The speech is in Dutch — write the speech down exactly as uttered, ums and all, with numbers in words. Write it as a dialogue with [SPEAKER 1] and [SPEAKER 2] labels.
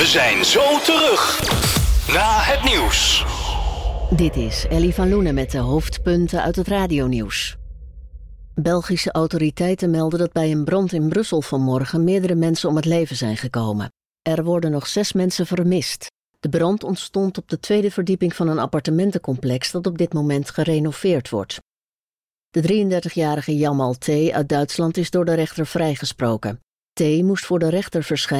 [SPEAKER 1] We zijn zo terug na het nieuws.
[SPEAKER 2] Dit is Ellie van Loenen met de hoofdpunten uit het radionieuws. Belgische autoriteiten melden dat bij een brand in Brussel vanmorgen meerdere mensen om het leven zijn gekomen. Er worden nog zes mensen vermist. De brand ontstond op de tweede verdieping van een appartementencomplex dat op dit moment gerenoveerd wordt. De drieëndertigjarige Jamal T. uit Duitsland is door de rechter vrijgesproken. T. moest voor de rechter verschijnen